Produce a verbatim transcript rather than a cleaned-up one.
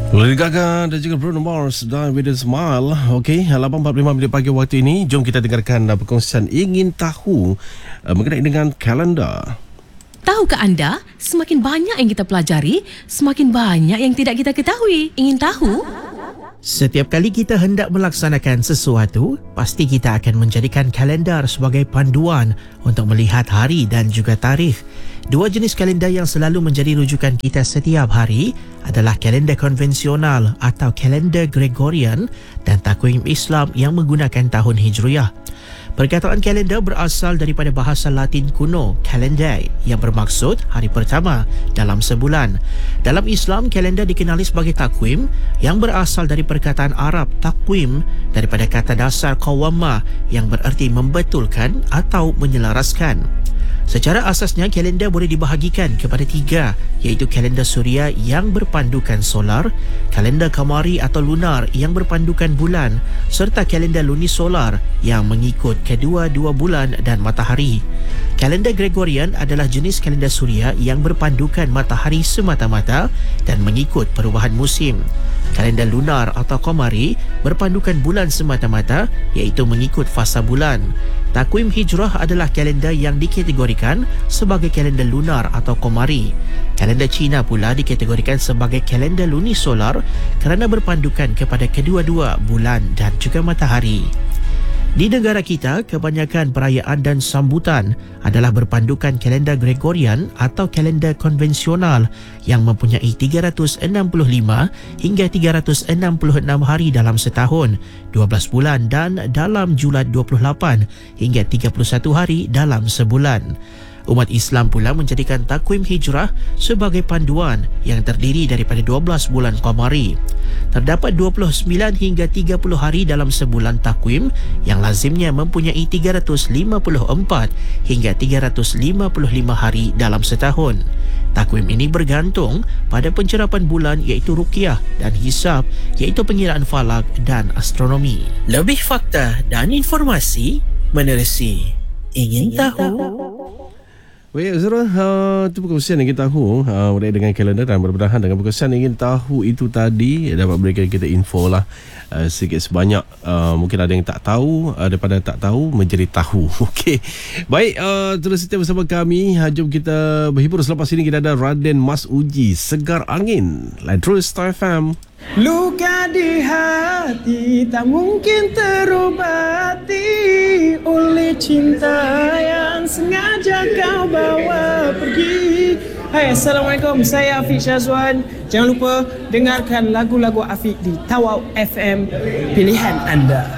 Lady Gaga dan juga Bruno Mars dan With a Smile. Okey, lapan empat puluh lima minit pagi waktu ini. Jom kita dengarkan uh, perkongsian ingin tahu uh, mengenai dengan kalender. Tahukah anda, semakin banyak yang kita pelajari, semakin banyak yang tidak kita ketahui. Ingin tahu? Setiap kali kita hendak melaksanakan sesuatu, pasti kita akan menjadikan kalender sebagai panduan untuk melihat hari dan juga tarikh. Dua jenis kalender yang selalu menjadi rujukan kita setiap hari adalah kalender konvensional atau kalender Gregorian dan takwim Islam yang menggunakan tahun Hijriah. Perkataan kalender berasal daripada bahasa Latin kuno, kalendae, yang bermaksud hari pertama dalam sebulan. Dalam Islam, kalender dikenali sebagai takwim yang berasal dari perkataan Arab takwim daripada kata dasar qawama yang bererti membetulkan atau menyelaraskan. Secara asasnya, kalender boleh dibahagikan kepada tiga, iaitu kalender suria yang berpandukan solar, kalender kamari atau lunar yang berpandukan bulan, serta kalender lunisolar yang mengikut kedua-dua bulan dan matahari. Kalender Gregorian adalah jenis kalender suria yang berpandukan matahari semata-mata dan mengikut perubahan musim. Kalender lunar atau qamari berpandukan bulan semata-mata, iaitu mengikut fasa bulan. Takwim Hijrah adalah kalender yang dikategorikan sebagai kalender lunar atau qamari. Kalender Cina pula dikategorikan sebagai kalender lunisolar kerana berpandukan kepada kedua-dua bulan dan juga matahari. Di negara kita, kebanyakan perayaan dan sambutan adalah berpandukan kalender Gregorian atau kalender konvensional yang mempunyai tiga ratus enam puluh lima hingga tiga ratus enam puluh enam hari dalam setahun, dua belas bulan dan dalam Julad dua puluh lapan hingga tiga puluh satu hari dalam sebulan. Umat Islam pula menjadikan takwim Hijrah sebagai panduan yang terdiri daripada dua belas bulan qamari. Terdapat dua puluh sembilan hingga tiga puluh hari dalam sebulan takwim yang lazimnya mempunyai tiga ratus lima puluh empat hingga tiga ratus lima puluh lima hari dalam setahun. Takwim ini bergantung pada pencerapan bulan iaitu ruqyah dan hisab iaitu pengiraan falak dan astronomi. Lebih fakta dan informasi menerusi Ingin Tahu. Baik, Zura, uh, itu perkongsian yang kita tahu uh, berkait dengan kalender dan berbendahan dengan perkongsian yang ingin tahu itu tadi dapat berikan kita info lah uh, sedikit sebanyak. Uh, mungkin ada yang tak tahu, uh, daripada tak tahu menjadi tahu. Okey, baik, uh, terus setia bersama kami. Uh, jom kita berhibur. Selepas ini kita ada Raden Mas Uji, Segar Angin, Line Terus Star F M. Luka di hati tak mungkin terobati oleh cinta yang sengaja kau bawa pergi. Hai, Assalamualaikum. Saya Afiq Syazwan. Jangan lupa dengarkan lagu-lagu Afiq di Tawau F M, pilihan anda.